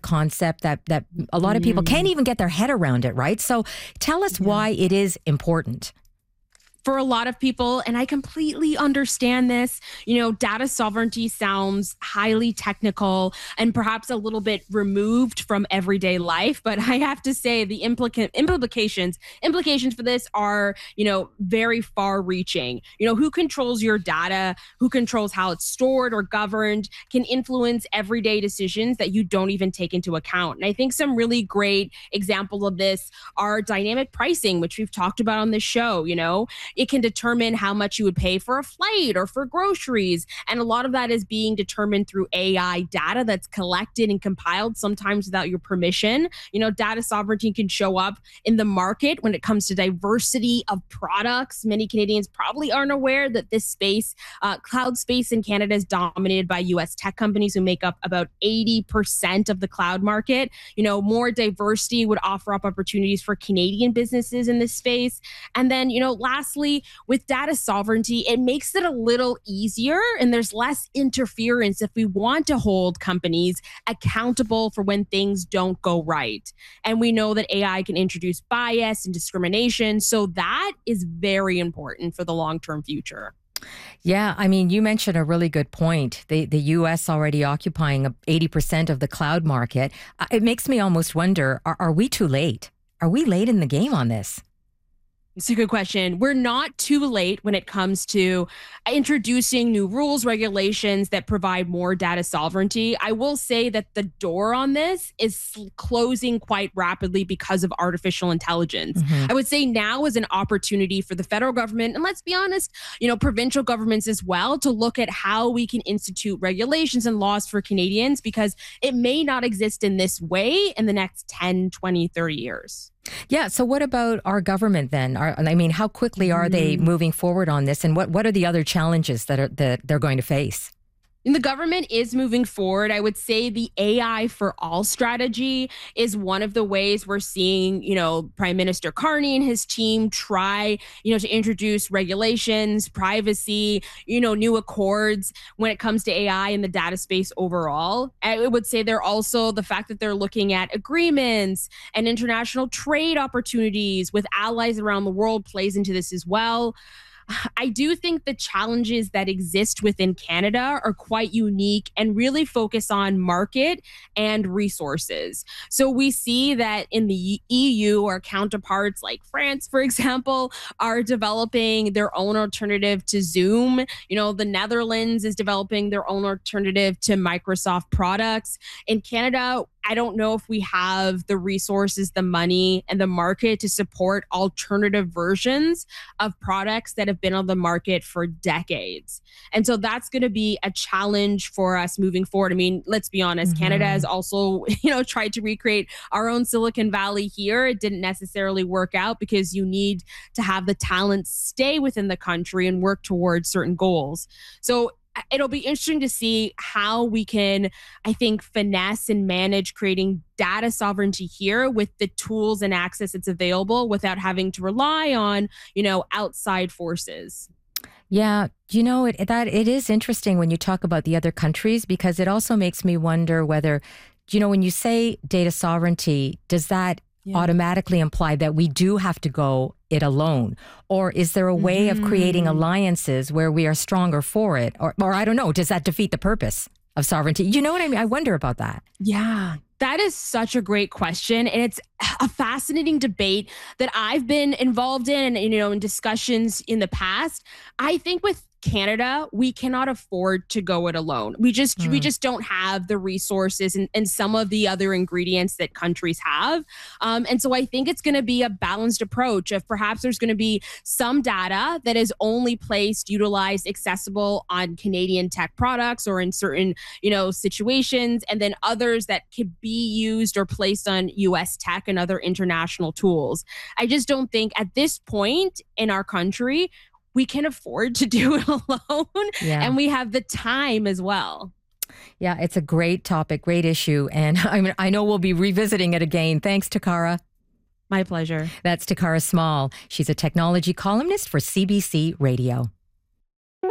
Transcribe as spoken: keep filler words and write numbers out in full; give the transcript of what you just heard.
concept that, that a lot of people Mm. can't even get their head around it, right? So tell us Yeah. why it is important. For a lot of people, and I completely understand this, you know, data sovereignty sounds highly technical and perhaps a little bit removed from everyday life. But I have to say the implica- implications, implications for this are, you know, very far reaching. You know, who controls your data, who controls how it's stored or governed can influence everyday decisions that you don't even take into account. And I think some really great examples of this are dynamic pricing, which we've talked about on this show. You know, it can determine how much you would pay for a flight or for groceries. And a lot of that is being determined through A I data that's collected and compiled, sometimes without your permission. You know, data sovereignty can show up in the market when it comes to diversity of products. Many Canadians probably aren't aware that this space, uh, cloud space in Canada, is dominated by U S tech companies who make up about eighty percent of the cloud market. You know, more diversity would offer up opportunities for Canadian businesses in this space. And then, you know, lastly, with data sovereignty, it makes it a little easier and there's less interference if we want to hold companies accountable for when things don't go right. And we know that A I can introduce bias and discrimination. So that is very important for the long-term future. Yeah, I mean, you mentioned a really good point. The the U S already occupying eighty percent of the cloud market. Uh, It makes me almost wonder, are, are we too late? Are we late in the game on this? It's a good question. We're not too late when it comes to introducing new rules, regulations that provide more data sovereignty. I will say that the door on this is closing quite rapidly because of artificial intelligence. Mhm. I would say now is an opportunity for the federal government, and let's be honest, you know, provincial governments as well, to look at how we can institute regulations and laws for Canadians, because it may not exist in this way in the next ten, twenty, thirty years. Yeah. So what about our government then? Are, I mean, how quickly are they Mm. moving forward on this? And what, what are the other challenges that are that they're going to face? And the government is moving forward. I would say the A I for all strategy is one of the ways we're seeing, you know, Prime Minister Carney and his team try, you know, to introduce regulations, privacy, you know, new accords when it comes to A I in the data space overall. I would say they're also the fact that they're looking at agreements and international trade opportunities with allies around the world plays into this as well. I do think the challenges that exist within Canada are quite unique and really focus on market and resources. So we see that in the E U, our counterparts like France, for example, are developing their own alternative to Zoom. You know, the Netherlands is developing their own alternative to Microsoft products. In Canada, I don't know if we have the resources, the money, and the market to support alternative versions of products that have been on the market for decades. And so that's going to be a challenge for us moving forward. I mean, let's be honest, Mhm. Canada has also, you know, tried to recreate our own Silicon Valley here. It didn't necessarily work out because you need to have the talent stay within the country and work towards certain goals. So it'll be interesting to see how we can, I think, finesse and manage creating data sovereignty here with the tools and access that's available without having to rely on, you know, outside forces. Yeah, you know, it, that it is interesting when you talk about the other countries, because it also makes me wonder whether, you know, when you say data sovereignty, does that Yeah. automatically imply that we do have to go it alone? Or is there a way of creating Mhm. alliances where we are stronger for it? Or, or I don't know, does that defeat the purpose of sovereignty? You know what I mean? I wonder about that. Yeah, that is such a great question. And it's a fascinating debate that I've been involved in, and, you know, in discussions in the past. I think with Canada, we cannot afford to go it alone. We just we Mm. just don't have the resources and, and some of the other ingredients that countries have. Um, and so I think it's going to be a balanced approach of perhaps there's going to be some data that is only placed, utilized, accessible on Canadian tech products or in certain, you know, situations, and then others that could be used or placed on U S tech and other international tools. I just don't think at this point in our country, we can afford to do it alone, Yeah. and we have the time as well. Yeah, it's a great topic, great issue. And I mean, I know we'll be revisiting it again. Thanks, Takara. My pleasure. That's Takara Small. She's a technology columnist for C B C Radio.